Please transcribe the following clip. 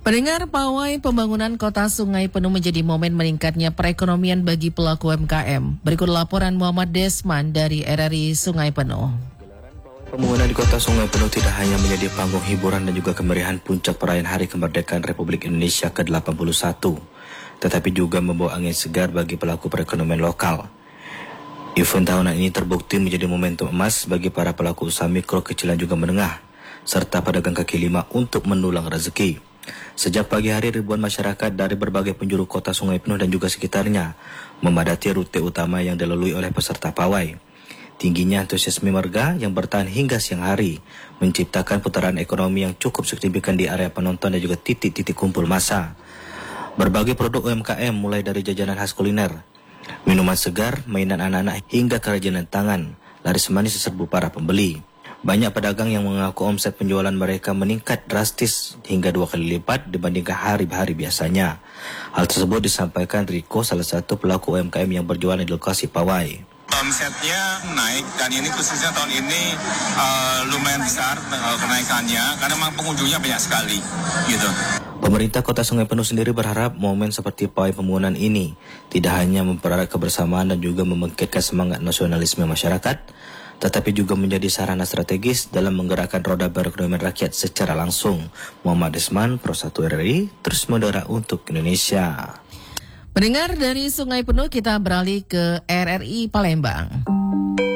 Pendengar, pawai pembangunan kota Sungai Penuh menjadi momen meningkatnya perekonomian bagi pelaku UMKM. Berikut laporan Muhammad Desman dari RRI Sungai Penuh. Pembangunan di kota Sungai Penuh tidak hanya menjadi panggung hiburan dan juga kemeriahan puncak perayaan Hari Kemerdekaan Republik Indonesia ke-81, tetapi juga membawa angin segar bagi pelaku perekonomian lokal. Event tahunan ini terbukti menjadi momentum emas bagi para pelaku usaha mikro, kecil dan juga menengah, serta pedagang kaki lima untuk mendulang rezeki. Sejak pagi hari, ribuan masyarakat dari berbagai penjuru kota Sungai Penuh dan juga sekitarnya memadati rute utama yang dilalui oleh peserta pawai. Tingginya antusiasme warga yang bertahan hingga siang hari menciptakan putaran ekonomi yang cukup signifikan di area penonton dan juga titik-titik kumpul massa. Berbagai produk UMKM mulai dari jajanan khas kuliner, minuman segar, mainan anak-anak hingga kerajinan tangan laris manis diserbu para pembeli. Banyak pedagang yang mengaku omset penjualan mereka meningkat drastis hingga 2 kali lipat dibandingkan hari-hari biasanya. Hal tersebut disampaikan Riko, salah satu pelaku UMKM yang berjualan di lokasi pawai. Omsetnya naik dan ini khususnya tahun ini lumayan besar kenaikannya karena memang pengunjungnya banyak sekali gitu. Pemerintah Kota Sungai Penuh sendiri berharap momen seperti pawai pembangunan ini tidak hanya mempererat kebersamaan dan juga membangkitkan semangat nasionalisme masyarakat, tetapi juga menjadi sarana strategis dalam menggerakkan roda perekonomian rakyat secara langsung. Muhammad Desman, Pro 1 RRI, terus mendorong untuk Indonesia. Pendengar, dari Sungai Penuh kita beralih ke RRI Palembang.